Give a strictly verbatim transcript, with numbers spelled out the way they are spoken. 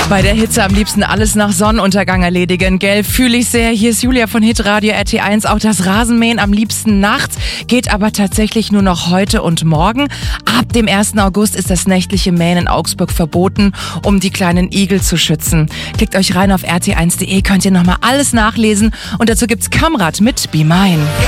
Bei der Hitze am liebsten alles nach Sonnenuntergang erledigen, gell? Fühle ich sehr. Hier ist Julia von Hitradio R T eins. Auch das Rasenmähen am liebsten nachts, geht aber tatsächlich nur noch heute und morgen. Ab dem ersten August ist das nächtliche Mähen in Augsburg verboten, um die kleinen Igel zu schützen. Klickt euch rein auf r t eins punkt d e, könnt ihr nochmal alles nachlesen. Und dazu gibt's Kamrat mit Be Mine.